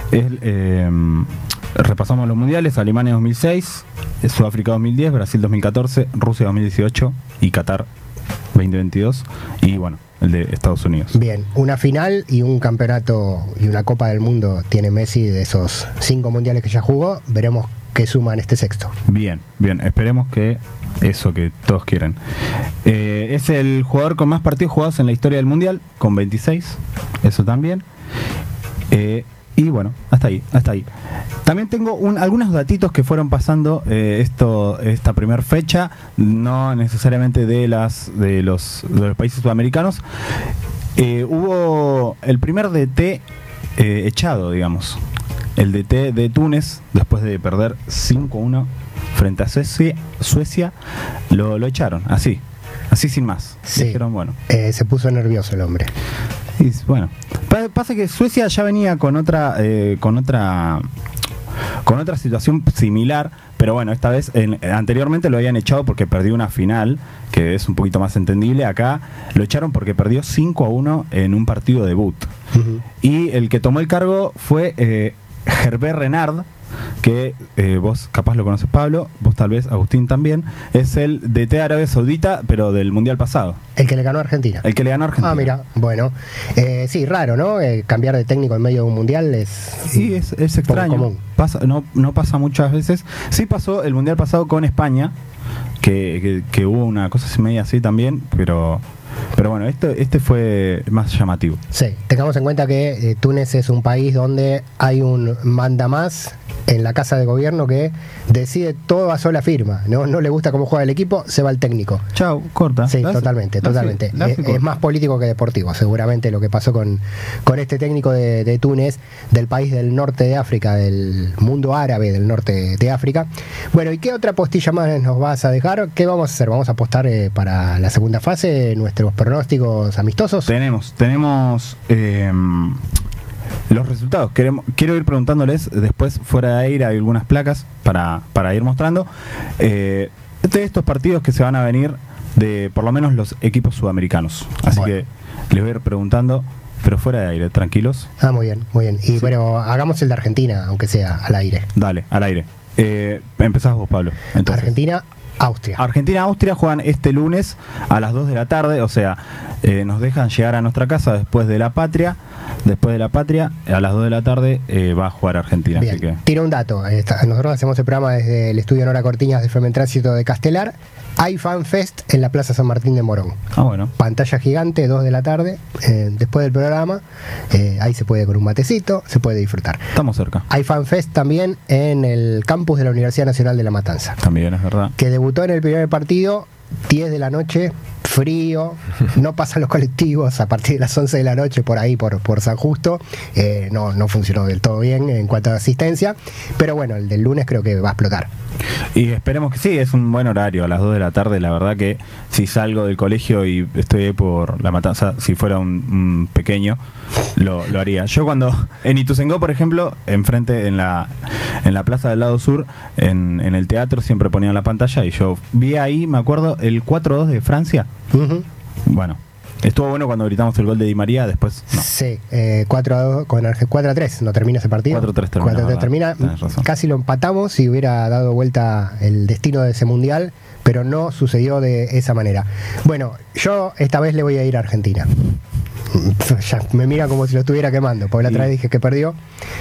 Repasamos los mundiales: Alemania 2006, Sudáfrica 2010, Brasil 2014, Rusia 2018 y Qatar 2022. Y bueno, el de Estados Unidos. Bien, una final y un campeonato y una Copa del Mundo tiene Messi de esos 5 mundiales que ya jugó. Veremos qué suma en este sexto. Bien, esperemos que eso que todos quieren. Es el jugador con más partidos jugados en la historia del mundial, con 26, eso también. Y bueno, hasta ahí. También tengo algunos datitos que fueron pasando esta primera fecha, no necesariamente de los países sudamericanos. Hubo el primer DT echado, digamos. El DT de Túnez, después de perder 5-1 frente a Suecia, lo echaron, así sin más. Sí. Dijeron, bueno. Se puso nervioso el hombre. Y bueno, pasa que Suecia ya venía con otra situación similar, pero bueno, esta vez anteriormente lo habían echado porque perdió una final, que es un poquito más entendible. Acá lo echaron porque perdió 5-1 en un partido debut. Uh-huh. Y el que tomó el cargo fue Hervé Renard, que vos capaz lo conoces, Pablo, vos tal vez, Agustín también. Es el DT de Arabia Saudita, pero del mundial pasado. El que le ganó a Argentina. Ah, mira, bueno. Sí, raro, ¿no? Cambiar de técnico en medio de un mundial es extraño. Común. No pasa muchas veces. Sí pasó el mundial pasado con España, que hubo una cosa media así también, pero bueno, este fue más llamativo. Sí, tengamos en cuenta que Túnez es un país donde hay un mandamás en la casa de gobierno que decide todo a sola firma. No le gusta cómo juega el equipo, se va el técnico. Chau, corta. Sí, totalmente. Es más político que deportivo, seguramente, lo que pasó con este técnico de Túnez, del país del norte de África, del mundo árabe del norte de África. Bueno, ¿y qué otra postilla más nos vas a dejar? ¿Qué vamos a hacer? ¿Vamos a apostar para la segunda fase nuestros pronósticos amistosos? Tenemos los resultados. Quiero ir preguntándoles después, fuera de aire, hay algunas placas para ir mostrando de estos partidos que se van a venir de por lo menos los equipos sudamericanos. Así que les voy a ir preguntando, pero fuera de aire, tranquilos. Muy bien. Y sí. Bueno, hagamos el de Argentina, aunque sea al aire. Dale, al aire. Empezás vos, Pablo. Entonces. Argentina-Austria juegan este lunes a las 2 de la tarde, o sea, nos dejan llegar a nuestra casa después de la patria, a las 2 de la tarde va a jugar Argentina. Bien, así que tiro un dato. Nosotros hacemos el programa desde el estudio Nora Cortiñas de FM Tránsito de Castelar. Hay FanFest en la Plaza San Martín de Morón. Bueno. Pantalla gigante, 2 de la tarde, después del programa. Ahí se puede con un matecito, se puede disfrutar. Estamos cerca. Hay FanFest también en el campus de la Universidad Nacional de La Matanza. También es verdad. Que debutó en el primer partido, 10 de la noche, frío, no pasan los colectivos a partir de las 11 de la noche por ahí, por San Justo. No funcionó del todo bien en cuanto a asistencia, pero bueno, el del lunes creo que va a explotar. Y esperemos que sí, es un buen horario, a las 2 de la tarde. La verdad que si salgo del colegio y estoy ahí por La Matanza, si fuera un pequeño, lo haría. Yo cuando en Ituzaingó, por ejemplo, enfrente en la plaza del lado sur, en el teatro, siempre ponían la pantalla y yo vi ahí, me acuerdo, el 4-2 de Francia. Uh-huh. Bueno, estuvo bueno cuando gritamos el gol de Di María, después no. Sí, 4-2 con 4-3, no termina ese partido. 4-3 termina. Casi lo empatamos si hubiera dado vuelta el destino de ese mundial, pero no sucedió de esa manera. Bueno, yo esta vez le voy a ir a Argentina. Ya me mira como si lo estuviera quemando, porque la otra vez dije que perdió.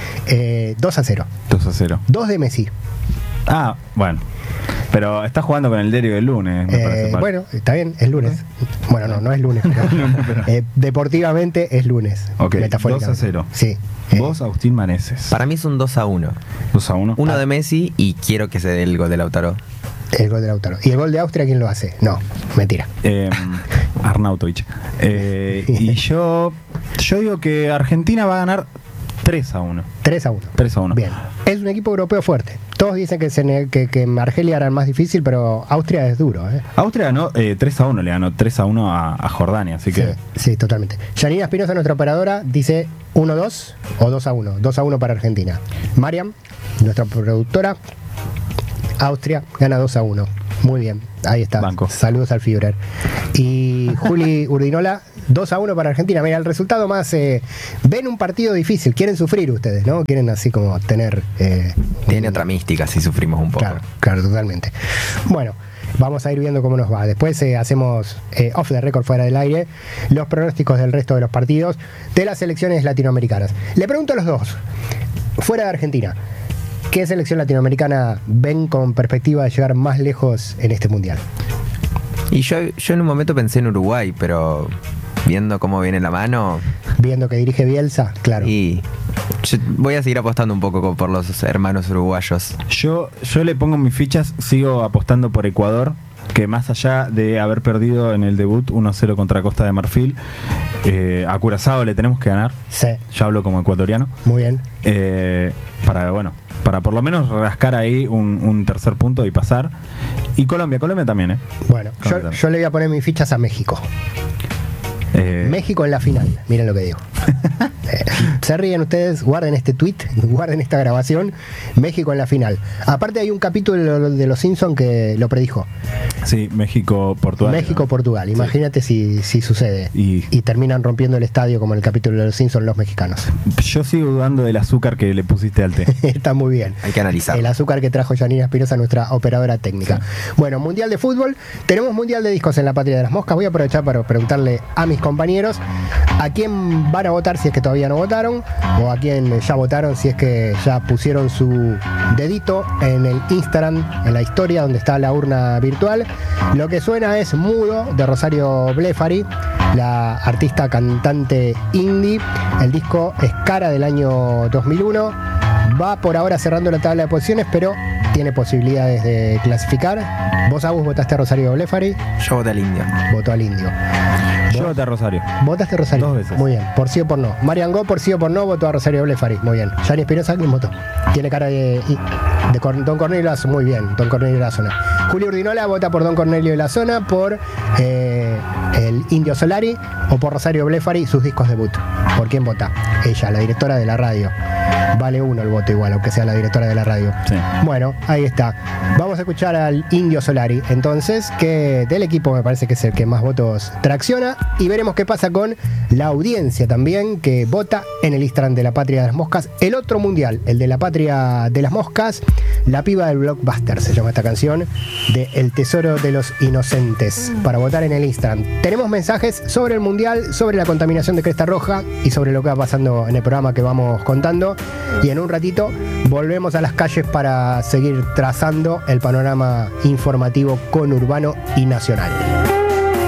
2-0. 2 de Messi. Bueno. Pero está jugando con el diario del lunes, me parece. Bueno, está bien, es lunes. Bueno, no es lunes. Pero, deportivamente es lunes. Ok, 2-0. Sí. Vos, Agustín Maneses. Para mí es un 2-1. 2-1. Uno de Messi y quiero que se dé el gol de Lautaro. El gol de Lautaro. ¿Y el gol de Austria quién lo hace? No, mentira. Arnautovic. Y yo digo que Argentina va a ganar 3-1. 3-1. Bien. Es un equipo europeo fuerte. Todos dicen que Argelia era el más difícil, pero Austria es duro. Austria ganó 3-1, le ganó 3-1 a Jordania, así que... Sí, totalmente. Yanina Espinosa, nuestra operadora, dice 1-2 o 2-1. 2-1 para Argentina. Mariam, nuestra productora, Austria gana 2-1. Muy bien, ahí está. Banco. Saludos al Führer. Y Juli Urdinola 2-1 para Argentina. Mira, el resultado más... ven un partido difícil, quieren sufrir ustedes, ¿no? Quieren así como tener... Tiene otra mística si sufrimos un poco. Claro, totalmente. Bueno, vamos a ir viendo cómo nos va. Después hacemos off the record, fuera del aire, los pronósticos del resto de los partidos de las selecciones latinoamericanas. Le pregunto a los dos, fuera de Argentina, ¿qué selección latinoamericana ven con perspectiva de llegar más lejos en este mundial? Y yo en un momento pensé en Uruguay, pero viendo cómo viene la mano... Viendo que dirige Bielsa, claro. Y yo voy a seguir apostando un poco por los hermanos uruguayos. Yo le pongo mis fichas, sigo apostando por Ecuador, que más allá de haber perdido en el debut 1-0 contra Costa de Marfil, a Curazao le tenemos que ganar. Sí. Yo hablo como ecuatoriano. Muy bien. Para por lo menos rascar ahí un tercer punto y pasar. Y Colombia también, Bueno, yo le voy a poner mis fichas a México. México en la final, miren lo que digo. Se ríen ustedes, guarden este tweet, guarden esta grabación. México en la final. Aparte hay un capítulo de Los Simpsons que lo predijo. Sí, México-Portugal. México-Portugal, imagínate si sucede. Y terminan rompiendo el estadio como en el capítulo de Los Simpsons los mexicanos. Yo sigo dudando del azúcar que le pusiste al té. Está muy bien. Hay que analizar. El azúcar que trajo Janina Espinosa, nuestra operadora técnica. Sí. Bueno, Mundial de Fútbol. Tenemos Mundial de Discos en la Patria de las Moscas. Voy a aprovechar para preguntarle a mis compañeros a quién van a votar si es que todavía no votaron, o a quién ya votaron si es que ya pusieron su dedito en el Instagram, en la historia donde está la urna virtual. Lo que suena es Mudo, de Rosario Blefari, la artista cantante indie. El disco es Cara, del año 2001. Va por ahora cerrando la tabla de posiciones, pero tiene posibilidades de clasificar. Vos, Agus, votaste a Rosario Blefari. Yo voté al Indio. Votó al Indio. Yo voté a Rosario. ¿Votaste a Rosario? 2 veces. Muy bien, por sí o por no. Marian Go, por sí o por no, votó a Rosario Blefari. Muy bien. Janina Espinosa, ¿quién votó? Tiene cara de Don Cornelio Lazo. Muy bien, Don Cornelio de la Zona. Julio Urdinola vota por Don Cornelio de la Zona, por el Indio Solari, o por Rosario Blefari, sus discos debut. ¿Por quién vota? Ella, la directora de la radio. Vale 1 el voto igual, aunque sea la directora de la radio. Sí. Bueno, ahí está. Vamos a escuchar al Indio Solari, entonces, que del equipo me parece que es el que más votos tracciona, y veremos qué pasa con la audiencia también, que vota en el Instagram de la Patria de las Moscas. El otro mundial, el de la Patria de las Moscas, La Piba del Blockbuster, se llama esta canción, de El Tesoro de los Inocentes, para votar en el Instagram. Tenemos mensajes sobre el mundial, sobre la contaminación de Cresta Roja y sobre lo que va pasando en el programa que vamos contando. Y en un ratito volvemos a las calles para seguir trazando el panorama informativo conurbano y nacional.